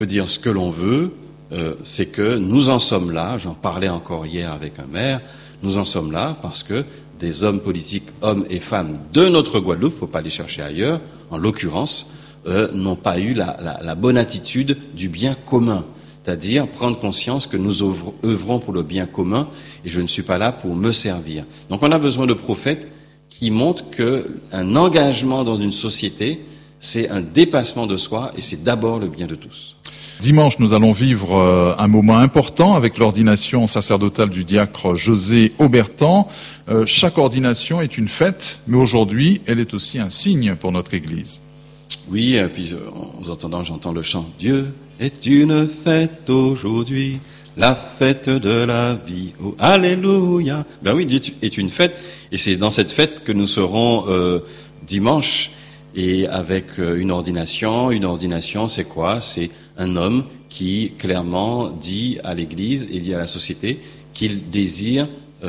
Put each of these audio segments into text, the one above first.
peut dire ce que l'on veut, c'est que nous en sommes là, j'en parlais encore hier avec un maire, nous en sommes là parce que des hommes politiques, hommes et femmes de notre Guadeloupe, il ne faut pas les chercher ailleurs, en l'occurrence, n'ont pas eu la bonne attitude du bien commun, c'est-à-dire prendre conscience que nous œuvrons pour le bien commun et je ne suis pas là pour me servir. Donc on a besoin de prophètes qui montrent qu'un engagement dans une société, c'est un dépassement de soi et c'est d'abord le bien de tous. Dimanche, nous allons vivre un moment important avec l'ordination sacerdotale du diacre José Aubertan. Chaque ordination est une fête, mais aujourd'hui, elle est aussi un signe pour notre Église. Oui, et puis j'entends le chant. Dieu est une fête aujourd'hui, la fête de la vie. Oh, alléluia. Ben oui, Dieu est une fête, et c'est dans cette fête que nous serons dimanche, et avec une ordination. Une ordination, c'est quoi? C'est un homme qui clairement dit à l'Église et dit à la société qu'il désire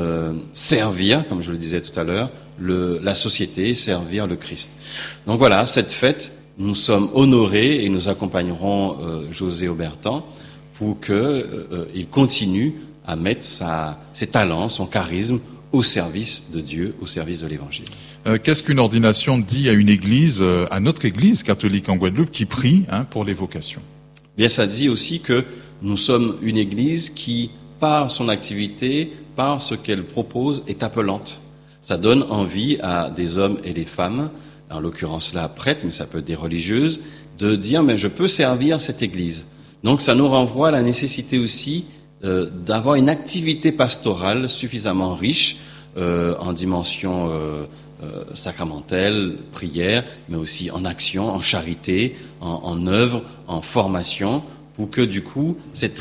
servir, comme je le disais tout à l'heure, la société, servir le Christ. Donc voilà, cette fête, nous sommes honorés et nous accompagnerons José Aubertan pour qu'il continue à mettre ses talents, son charisme au service de Dieu, au service de l'Évangile. Qu'est-ce qu'une ordination dit à une Église, à notre Église catholique en Guadeloupe, qui prie pour les vocations? Bien, ça dit aussi que nous sommes une Église qui, par son activité, par ce qu'elle propose, est appelante. Ça donne envie à des hommes et des femmes, en l'occurrence là prêtres, mais ça peut être des religieuses, de dire mais je peux servir cette Église. Donc ça nous renvoie à la nécessité aussi d'avoir une activité pastorale suffisamment riche en dimension sacramentelle, prière, mais aussi en action, en charité, en œuvre, en formation, pour que du coup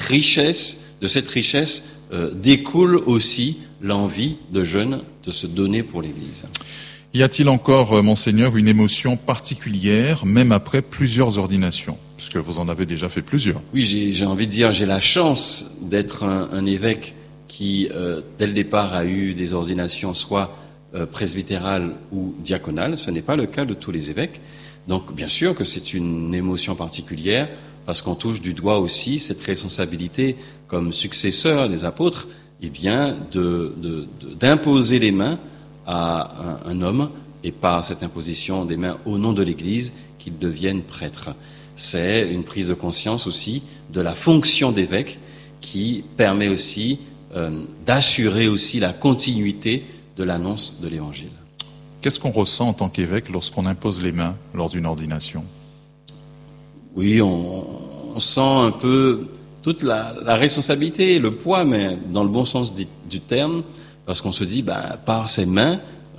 de cette richesse découle aussi l'envie de jeunes de se donner pour l'Église. Y a-t-il encore, Monseigneur, une émotion particulière, même après plusieurs ordinations, puisque vous en avez déjà fait plusieurs? Oui, j'ai envie de dire, j'ai la chance d'être un évêque qui, dès le départ, a eu des ordinations soit presbytérales ou diaconales. Ce n'est pas le cas de tous les évêques. Donc, bien sûr que c'est une émotion particulière, parce qu'on touche du doigt aussi cette responsabilité comme successeur des apôtres, eh bien, d'imposer les mains à un homme, et par cette imposition des mains au nom de l'Église, qu'il devienne prêtre. C'est une prise de conscience aussi de la fonction d'évêque qui permet aussi d'assurer aussi la continuité de l'annonce de l'Évangile. Qu'est-ce qu'on ressent en tant qu'évêque lorsqu'on impose les mains lors d'une ordination? Oui, on sent un peu toute la responsabilité, le poids, mais dans le bon sens du terme, parce qu'on se dit, par ses mains,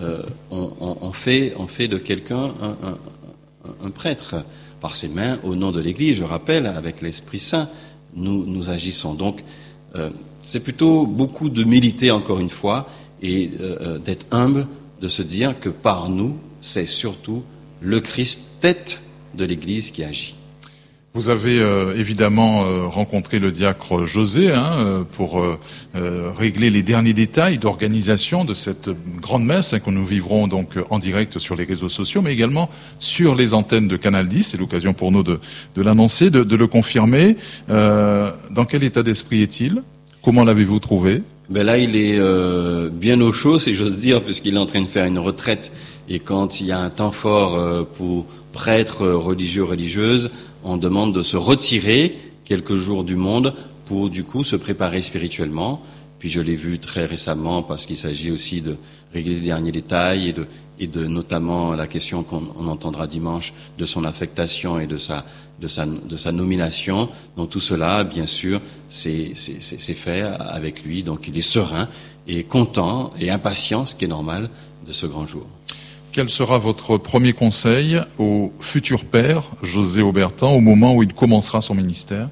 on fait de quelqu'un un prêtre. Par ses mains, au nom de l'Église, je rappelle, avec l'Esprit Saint, nous agissons. Donc, c'est plutôt beaucoup d'humilité, encore une fois, et d'être humble, de se dire que par nous, c'est surtout le Christ, tête de l'Église, qui agit. Vous avez évidemment rencontré le diacre José pour régler les derniers détails d'organisation de cette grande messe que nous vivrons donc en direct sur les réseaux sociaux, mais également sur les antennes de Canal 10. C'est l'occasion pour nous de l'annoncer, de le confirmer. Dans quel état d'esprit est-il? Comment l'avez-vous trouvé? Là, il est bien au chaud, si j'ose dire, puisqu'il est en train de faire une retraite. Et quand il y a un temps fort pour prêtres, religieux, religieuses, on demande de se retirer quelques jours du monde pour du coup se préparer spirituellement. Puis je l'ai vu très récemment parce qu'il s'agit aussi de régler les derniers détails et de notamment la question qu'on entendra dimanche de son affectation et de sa nomination. Donc tout cela, bien sûr, c'est fait avec lui. Donc il est serein et content et impatient, ce qui est normal, de ce grand jour. Quel sera votre premier conseil au futur père, José Aubertan, au moment où il commencera son ministère?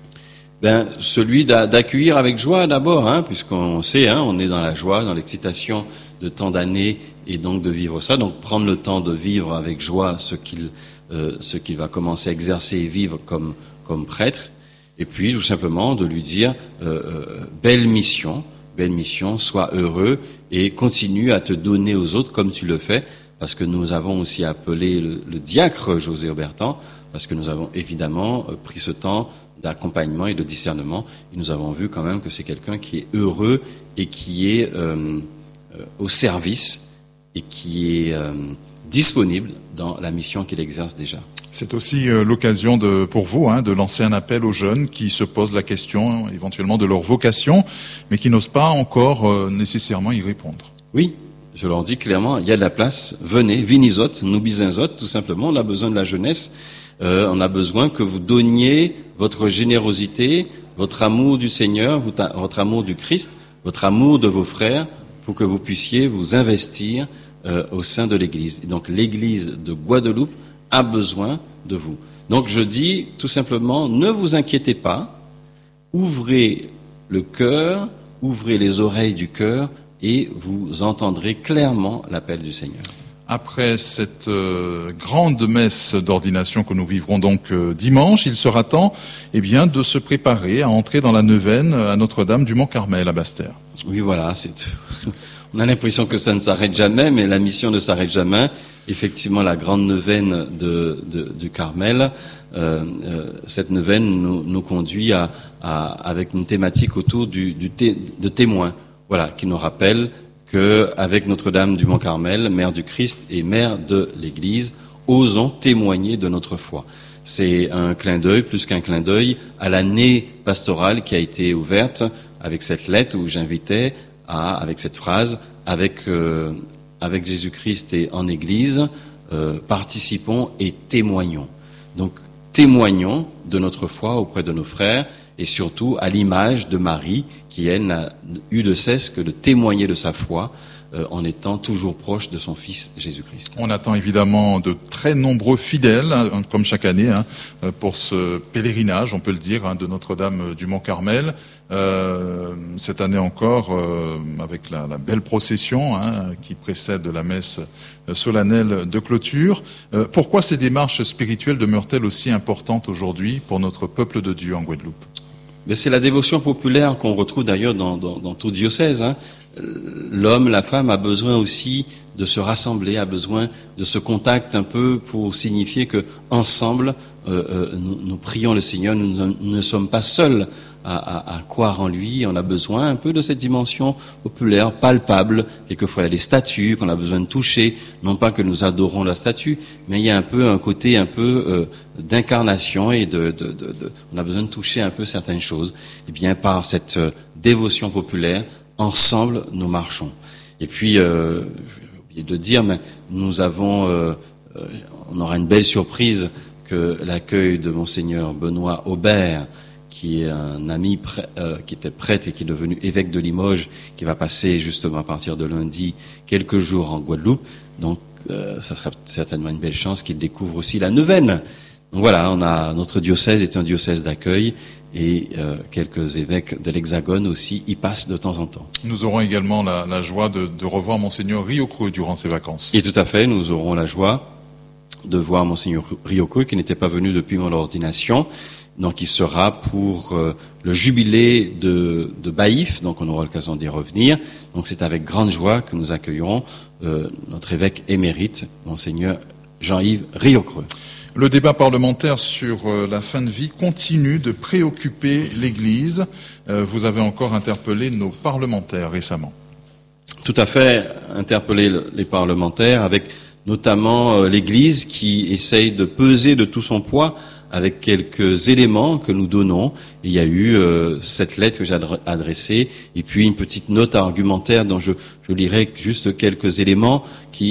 Celui d'accueillir avec joie d'abord, puisqu'on sait, on est dans la joie, dans l'excitation de tant d'années, et donc de vivre ça. Donc prendre le temps de vivre avec joie ce qu'il va commencer à exercer et vivre comme prêtre. Et puis tout simplement de lui dire belle mission, sois heureux et continue à te donner aux autres comme tu le fais. Parce que nous avons aussi appelé le diacre José Aubertan parce que nous avons évidemment pris ce temps d'accompagnement et de discernement. Et nous avons vu quand même que c'est quelqu'un qui est heureux et qui est au service et qui est disponible dans la mission qu'il exerce déjà. C'est aussi l'occasion pour vous de lancer un appel aux jeunes qui se posent la question éventuellement de leur vocation, mais qui n'osent pas encore nécessairement y répondre. Oui, je leur dis clairement, il y a de la place, venez, vinizot, nubizenzot, tout simplement, on a besoin de la jeunesse, on a besoin que vous donniez votre générosité, votre amour du Seigneur, votre amour du Christ, votre amour de vos frères, pour que vous puissiez vous investir au sein de l'Église. Et donc l'Église de Guadeloupe a besoin de vous. Donc je dis tout simplement, ne vous inquiétez pas, ouvrez le cœur, ouvrez les oreilles du cœur et vous entendrez clairement l'appel du Seigneur. Après cette grande messe d'ordination que nous vivrons donc dimanche, il sera temps de se préparer à entrer dans la neuvaine à Notre-Dame du Mont-Carmel à Basse-Terre. Oui, voilà, on a l'impression que ça ne s'arrête jamais, mais la mission ne s'arrête jamais. Effectivement, la grande neuvaine du Carmel, cette neuvaine nous conduit avec une thématique autour de témoins, voilà, qui nous rappelle qu'avec Notre-Dame du Mont-Carmel, mère du Christ et mère de l'Église, osons témoigner de notre foi. C'est un clin d'œil, plus qu'un clin d'œil, à l'année pastorale qui a été ouverte avec cette lettre où j'invitais avec cette phrase, avec Jésus-Christ et en Église, participons et témoignons. Donc, témoignons de notre foi auprès de nos frères et surtout à l'image de Marie qui, elle, n'a eu de cesse que de témoigner de sa foi en étant toujours proche de son Fils Jésus-Christ. On attend évidemment de très nombreux fidèles, comme chaque année, pour ce pèlerinage, on peut le dire, de Notre-Dame du Mont-Carmel. Cette année encore, avec la belle procession qui précède la messe solennelle de clôture. Pourquoi ces démarches spirituelles demeurent-elles aussi importantes aujourd'hui pour notre peuple de Dieu en Guadeloupe ? Mais c'est la dévotion populaire qu'on retrouve d'ailleurs dans tout diocèse. L'homme, la femme a besoin aussi de se rassembler, a besoin de ce contact un peu pour signifier que ensemble nous prions le Seigneur. Nous ne sommes pas seuls à croire en lui. On a besoin un peu de cette dimension populaire, palpable. Quelquefois, il y a des statues qu'on a besoin de toucher. Non pas que nous adorons la statue, mais il y a un côté d'incarnation et on a besoin de toucher un peu certaines choses. Et bien, par cette dévotion populaire, ensemble, nous marchons. Et puis, j'ai oublié de dire, mais on aura une belle surprise que l'accueil de Monseigneur Benoît Aubert, qui est un ami qui était prêtre et qui est devenu évêque de Limoges, qui va passer justement à partir de lundi quelques jours en Guadeloupe. Donc, ça sera certainement une belle chance qu'il découvre aussi la neuvaine. Donc voilà, notre diocèse est un diocèse d'accueil et quelques évêques de l'Hexagone aussi y passent de temps en temps. Nous aurons également la joie de revoir Monseigneur Riocreux durant ces vacances. Et tout à fait, nous aurons la joie de voir Monseigneur Riocreux qui n'était pas venu depuis mon ordination. Donc il sera pour le jubilé de Baïf, donc on aura l'occasion d'y revenir. Donc c'est avec grande joie que nous accueillerons notre évêque émérite, Monseigneur Jean-Yves Riocreux. Le débat parlementaire sur la fin de vie continue de préoccuper l'Église. Vous avez encore interpellé nos parlementaires récemment. Tout à fait, interpeller les parlementaires avec notamment l'Église qui essaye de peser de tout son poids avec quelques éléments que nous donnons. Il y a eu cette lettre que j'ai adressée et puis une petite note argumentaire dont je lirai juste quelques éléments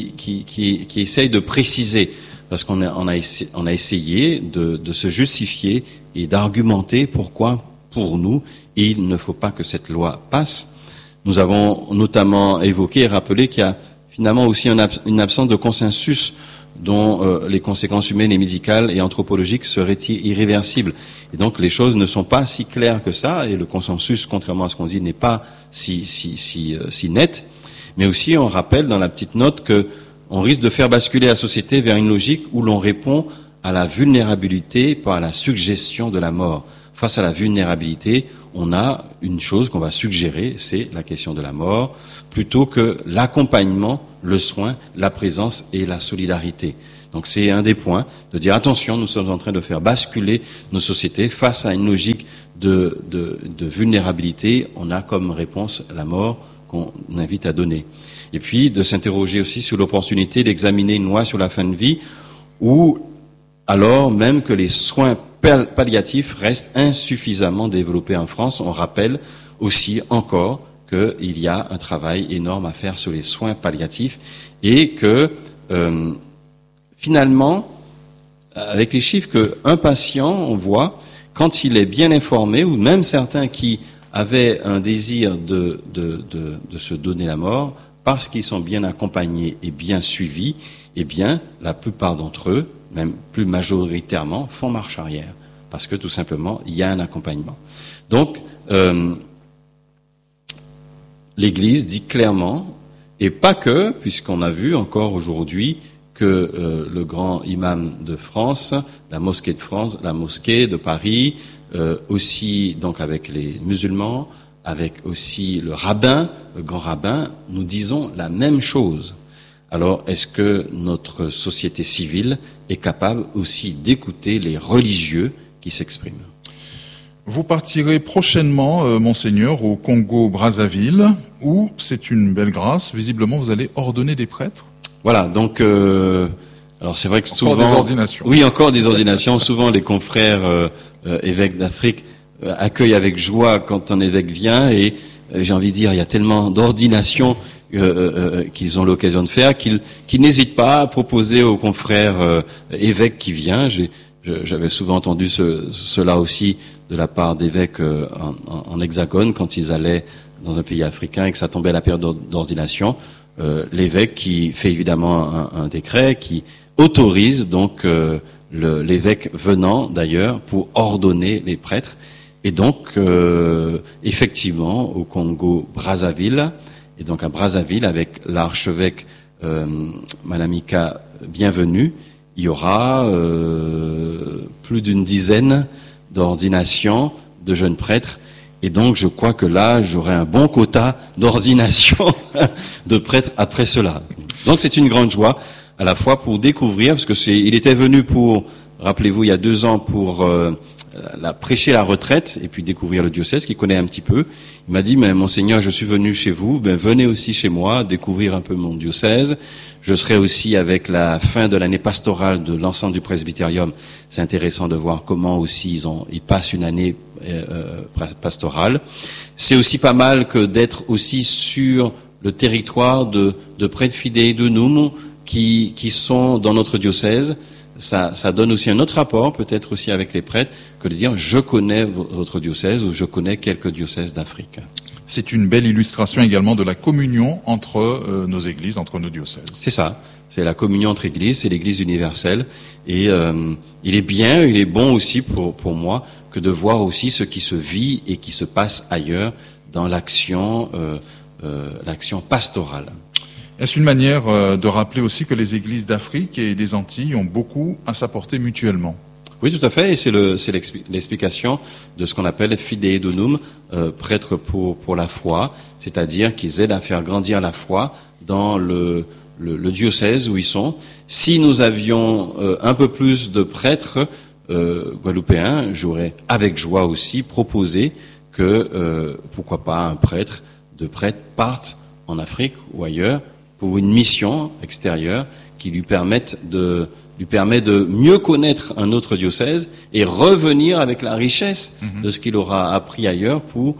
qui essayent de préciser. Parce qu'on a essayé de se justifier et d'argumenter pourquoi, pour nous, il ne faut pas que cette loi passe. Nous avons notamment évoqué et rappelé qu'il y a finalement aussi une absence de consensus dont les conséquences humaines et médicales et anthropologiques seraient irréversibles. Et donc les choses ne sont pas si claires que ça, et le consensus, contrairement à ce qu'on dit, n'est pas si net. Mais aussi on rappelle dans la petite note que on risque de faire basculer la société vers une logique où l'on répond à la vulnérabilité par la suggestion de la mort. Face à la vulnérabilité, on a une chose qu'on va suggérer, c'est la question de la mort, plutôt que l'accompagnement, le soin, la présence et la solidarité. Donc c'est un des points de dire attention, nous sommes en train de faire basculer nos sociétés face à une logique de vulnérabilité. On a comme réponse la mort qu'on invite à donner. Et puis de s'interroger aussi sur l'opportunité d'examiner une loi sur la fin de vie, ou alors même que les soins palliatifs restent insuffisamment développés en France. On rappelle aussi encore qu'il y a un travail énorme à faire sur les soins palliatifs et que finalement, avec les chiffres qu'un patient, on voit, quand il est bien informé, ou même certains qui avaient un désir de se donner la mort, parce qu'ils sont bien accompagnés et bien suivis, eh bien, la plupart d'entre eux, même plus majoritairement, font marche arrière. Parce que tout simplement, il y a un accompagnement. Donc, l'Église dit clairement, et pas que, puisqu'on a vu encore aujourd'hui que le grand imam de France, la mosquée de France, la mosquée de Paris, aussi donc avec les musulmans, avec aussi le rabbin, le grand rabbin, nous disons la même chose. Alors, est-ce que notre société civile est capable aussi d'écouter les religieux qui s'expriment? Vous partirez prochainement, Monseigneur, au Congo-Brazzaville, où c'est une belle grâce. Visiblement, vous allez ordonner des prêtres. Voilà, donc alors c'est vrai que souvent encore des ordinations. Oui, encore des ordinations. Souvent, les confrères évêques d'Afrique accueillent avec joie quand un évêque vient, et j'ai envie de dire, il y a tellement d'ordinations qu'ils ont l'occasion de faire qu'ils n'hésitent pas à proposer aux confrères évêques qui viennent. J'avais souvent entendu cela aussi de la part d'évêques en hexagone quand ils allaient dans un pays africain et que ça tombait à la période d'ordination. L'évêque qui fait évidemment un décret qui autorise donc l'évêque venant d'ailleurs pour ordonner les prêtres. Et donc effectivement au Congo-Brazzaville, et donc à Brazzaville avec l'archevêque Malamika Bienvenu, il y aura plus d'une dizaine d'ordinations de jeunes prêtres. Et donc, je crois que là, j'aurai un bon quota d'ordination de prêtres après cela. Donc, c'est une grande joie, à la fois pour découvrir, parce que il était venu pour, rappelez-vous, il y a 2 ans, pour prêcher la retraite, et puis découvrir le diocèse, qu'il connaît un petit peu. Il m'a dit, mais Monseigneur, je suis venu chez vous, venez aussi chez moi, découvrir un peu mon diocèse. Je serai aussi avec la fin de l'année pastorale de l'ensemble du presbytérium. C'est intéressant de voir comment aussi ils passent une année pastorale. C'est aussi pas mal que d'être aussi sur le territoire de prêtres fidei donum qui sont dans notre diocèse. Ça donne aussi un autre rapport, peut-être aussi avec les prêtres, que de dire je connais votre diocèse ou je connais quelques diocèses d'Afrique. C'est une belle illustration également de la communion entre nos églises, entre nos diocèses. C'est ça, c'est la communion entre églises, c'est l'Église universelle. Et il est bon aussi pour moi que de voir aussi ce qui se vit et qui se passe ailleurs dans l'action pastorale. Est-ce une manière de rappeler aussi que les églises d'Afrique et des Antilles ont beaucoup à s'apporter mutuellement? Oui, tout à fait, et c'est l'explication de ce qu'on appelle fidei donum, prêtres pour la foi, c'est-à-dire qu'ils aident à faire grandir la foi dans le diocèse où ils sont. Si nous avions un peu plus de prêtres guadeloupéens, j'aurais avec joie aussi proposé que, pourquoi pas, un prêtre, deux prêtres partent en Afrique ou ailleurs pour une mission extérieure qui lui permet de mieux connaître un autre diocèse et revenir avec la richesse de ce qu'il aura appris ailleurs pour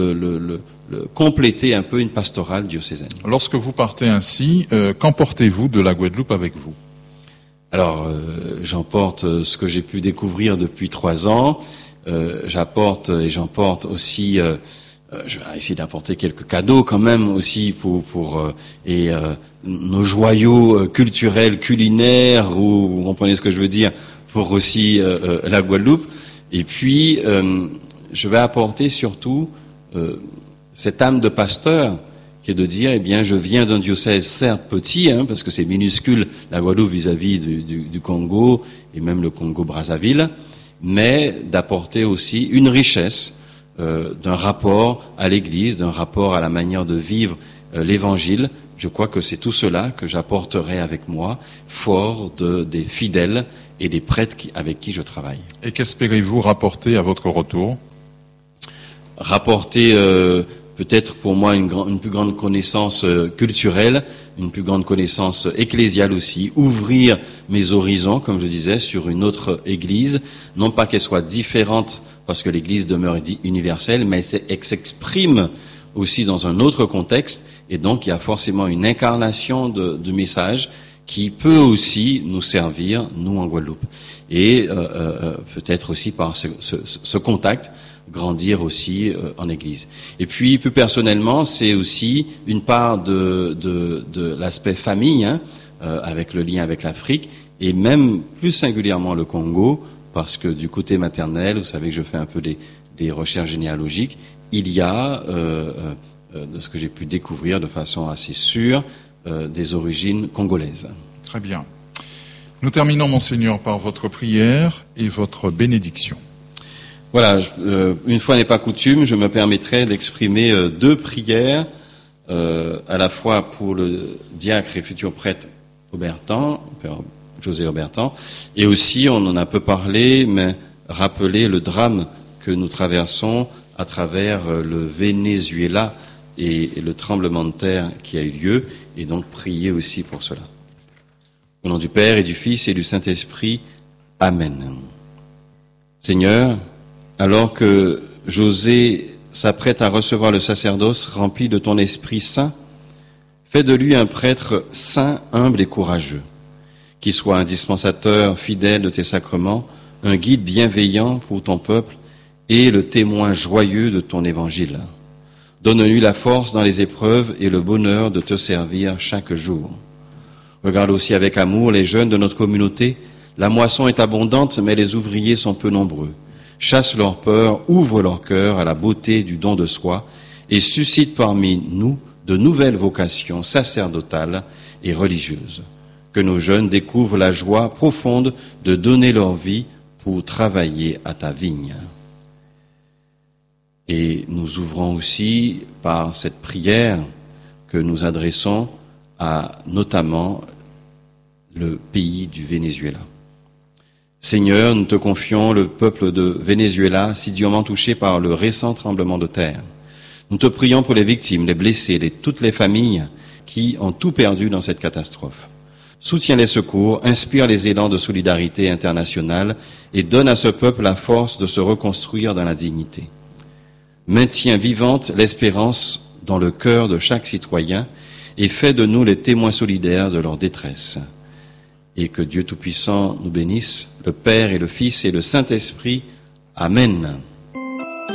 compléter un peu une pastorale diocésaine. Lorsque vous partez ainsi, qu'emportez-vous de la Guadeloupe avec vous? Alors, j'emporte ce que j'ai pu découvrir depuis 3 ans. J'emporte aussi... je vais essayer d'apporter quelques cadeaux quand même aussi pour nos joyaux culturels, culinaires, ou vous comprenez ce que je veux dire, pour aussi la Guadeloupe. Et puis, je vais apporter surtout cette âme de pasteur qui est de dire, eh bien, je viens d'un diocèse certes petit, parce que c'est minuscule la Guadeloupe vis-à-vis du Congo et même le Congo-Brazzaville, mais d'apporter aussi une richesse d'un rapport à l'Église, d'un rapport à la manière de vivre l'Évangile. je crois que c'est tout cela que j'apporterai avec moi, fort des fidèles et des prêtres avec qui je travaille. Et qu'espérez-vous rapporter à votre retour? Rapporter peut-être pour moi une plus grande connaissance culturelle, une plus grande connaissance ecclésiale aussi, ouvrir mes horizons, comme je disais, sur une autre église, non pas qu'elle soit différente parce que l'église demeure universelle, mais elle s'exprime aussi dans un autre contexte, et donc il y a forcément une incarnation de message qui peut aussi nous servir, nous en Guadeloupe. Et peut-être aussi par ce contact, grandir aussi en Église. Et puis, plus personnellement, c'est aussi une part de l'aspect famille, avec le lien avec l'Afrique, et même plus singulièrement le Congo, parce que du côté maternel, vous savez que je fais un peu des recherches généalogiques, il y a, de ce que j'ai pu découvrir de façon assez sûre, des origines congolaises. Très bien. Nous terminons, Monseigneur, par votre prière et votre bénédiction. Voilà, une fois n'est pas coutume, je me permettrai d'exprimer deux prières, à la fois pour le diacre et futur prêtre Aubertan, Père José Aubertan, et aussi, on en a peu parlé, mais rappeler le drame que nous traversons à travers le Venezuela et le tremblement de terre qui a eu lieu, et donc prier aussi pour cela. Au nom du Père et du Fils et du Saint-Esprit, Amen. Seigneur, alors que José s'apprête à recevoir le sacerdoce rempli de ton Esprit Saint, fais de lui un prêtre saint, humble et courageux, qui soit un dispensateur fidèle de tes sacrements, un guide bienveillant pour ton peuple et le témoin joyeux de ton évangile. Donne-lui la force dans les épreuves et le bonheur de te servir chaque jour. Regarde aussi avec amour les jeunes de notre communauté. La moisson est abondante, mais les ouvriers sont peu nombreux. Chasse leur peur, ouvre leur cœur à la beauté du don de soi et suscite parmi nous de nouvelles vocations sacerdotales et religieuses. Que nos jeunes découvrent la joie profonde de donner leur vie pour travailler à ta vigne. Et nous ouvrons aussi par cette prière que nous adressons à notamment le pays du Venezuela. Seigneur, nous te confions le peuple de Venezuela, si durement touché par le récent tremblement de terre. Nous te prions pour les victimes, les blessés, toutes les familles qui ont tout perdu dans cette catastrophe. Soutiens les secours, inspire les élans de solidarité internationale et donne à ce peuple la force de se reconstruire dans la dignité. Maintiens vivante l'espérance dans le cœur de chaque citoyen et fais de nous les témoins solidaires de leur détresse. Et que Dieu Tout-Puissant nous bénisse, le Père et le Fils et le Saint-Esprit. Amen.